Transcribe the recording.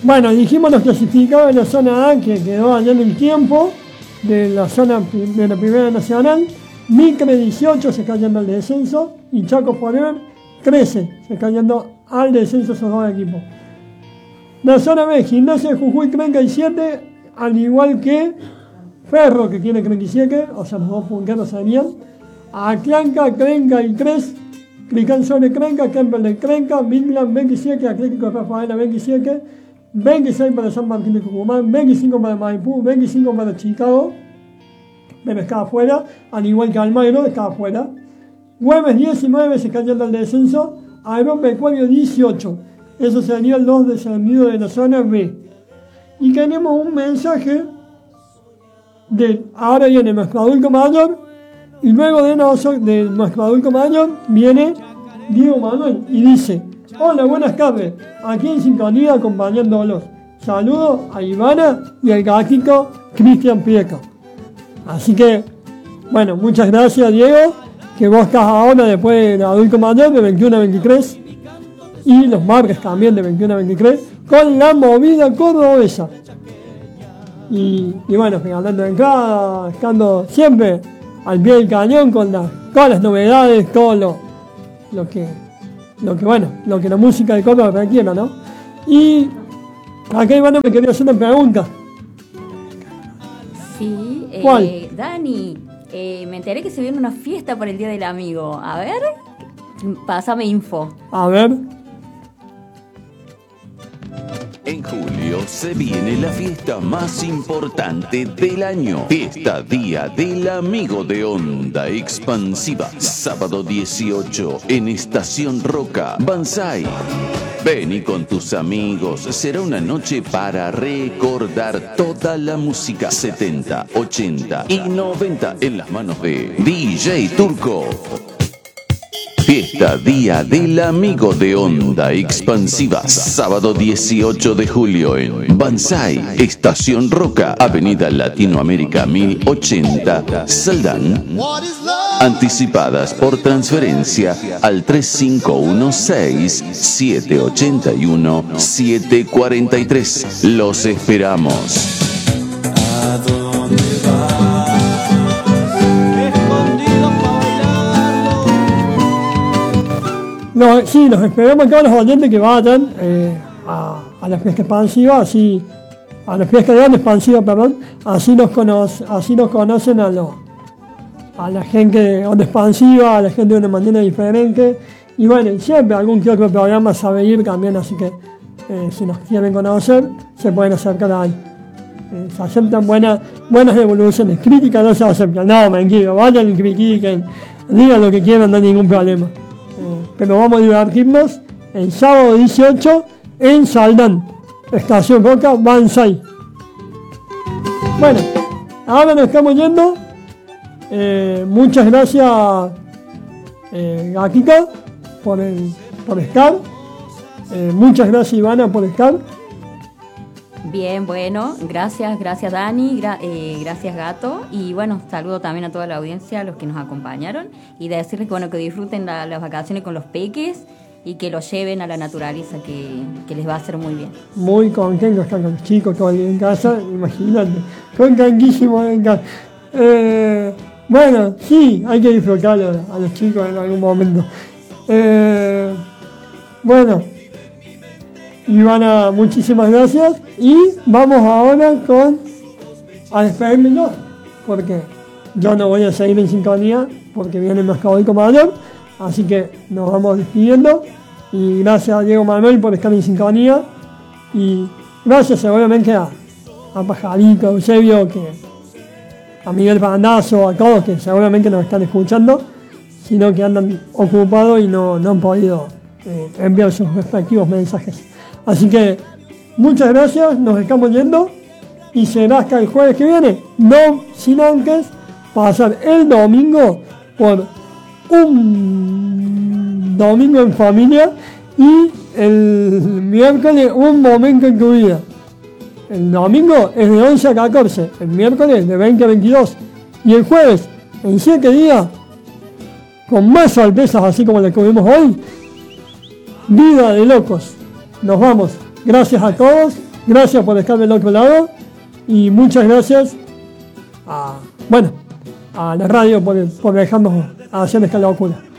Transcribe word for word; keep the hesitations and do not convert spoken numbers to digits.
Bueno, dijimos los clasificados de la zona A que quedó allá en el tiempo de la zona de la Primera Nacional. Micre dieciocho se está yendo al descenso y Chaco Forever trece se está yendo al descenso esos dos equipos. La zona B, Gimnasia de Jujuy treinta y siete, al igual que Ferro que tiene treinta y siete, o sea los dos punteros serían. Atlanca treinta y tres, Cricán sobre Crenca, Campbell de Crenca, Midland veintisiete, Atlético de Rafaela veintisiete, veintiséis para San Martín de Tucumán, veinticinco para Maipú, veinticinco para Chicago, pero está afuera, al igual que Almagro está afuera. Güemes diecinueve se está yendo al descenso, Agropecuario dieciocho, esos serían los descendidos de la zona B. Y tenemos un mensaje de, ahora viene nuestro adulto mayor, y luego de, nosotros, de nuestro adulto mayor viene Diego Manuel y dice: hola, buenas tardes, aquí en sintonía acompañándolos. Saludos a Ivana y al gatito Cristian Pieca. Así que, bueno, muchas gracias, Diego, que vos estás ahora después de adulto mayor de veintiuno a veintitrés y los martes también de veintiuno a veintitrés con la movida cordobesa. Y, y bueno, regalando entradas, estando siempre al pie del cañón con la, todas las novedades, todo lo, lo que lo que bueno, lo que la música de Córdoba requiera, ¿no? Y acá Iván me quería hacer una pregunta. Sí, eh, ¿cuál? Dani, eh, me enteré que se viene una fiesta por el Día del Amigo. A ver, pásame info. A ver. En julio se viene la fiesta más importante del año. Fiesta Día del Amigo de Onda Expansiva. Sábado dieciocho en Estación Roca, Banzai. Ven y con tus amigos. Será una noche para recordar toda la música setenta, ochenta y noventa en las manos de D J Turco. Fiesta Día del Amigo de Onda Expansiva. Sábado dieciocho de julio en Banzai, Estación Roca, Avenida Latinoamérica mil ochenta, Saldán. Anticipadas por transferencia al tres cinco uno seis, siete ocho uno, siete cuatro tres. Los esperamos. ¿A dónde vas? No, sí, los esperamos a todos los oyentes que vayan eh, a, a la fiesta expansiva, así, a la fiesta de Onda Expansiva, perdón, así nos, conoce, así nos conocen a, lo, a la gente de Onda Expansiva, a la gente de una manera diferente, y bueno, siempre algún que otro programa sabe ir también, así que eh, si nos quieren conocer, se pueden acercar ahí. Eh, se aceptan buenas, buenas evoluciones, críticas no se aceptan, no, mentira, vayan y critiquen, digan lo que quieran, no hay ningún problema. Pero vamos a divertirnos el sábado dieciocho en Saldán, Estación Roca, Banzai. Bueno, ahora nos estamos yendo. Eh, muchas gracias, eh, Gatita, por, el, por estar. Eh, muchas gracias, Ivana, por estar. Bien, bueno, gracias, gracias Dani, gra- eh, gracias Gato, y bueno, saludo también a toda la audiencia, a los que nos acompañaron, y de decirles que bueno, que disfruten la, las vacaciones con los peques y que los lleven a la naturaleza, que, que les va a hacer muy bien. Muy contento estar con los chicos todo el día en casa, imagínate, contentísimo en casa. Eh, bueno, sí, hay que disfrutar a, a los chicos en algún momento. Eh, bueno, Ivana, muchísimas gracias y vamos ahora con a despedirnos porque yo no voy a seguir en sintonía porque viene más caótico mayor, así que nos vamos despidiendo y gracias a Diego Manuel por estar en sintonía y gracias seguramente a, a Pajarito, a Eusebio, que, a Miguel Bandazo, a todos que seguramente nos están escuchando, sino que andan ocupados y no, no han podido eh, enviar sus respectivos mensajes. Así que muchas gracias, nos estamos yendo y será hasta el jueves que viene, no sin antes pasar el domingo por un domingo en familia y el miércoles un momento en tu vida. El domingo es de once a catorce, el miércoles de veinte a veintidós y el jueves en siete días con más sorpresas así como las que vimos hoy. Vida de locos. Nos vamos. Gracias a todos Gracias por estar del otro lado y muchas gracias a, bueno, a la radio por, por dejarnos hacer esta locura.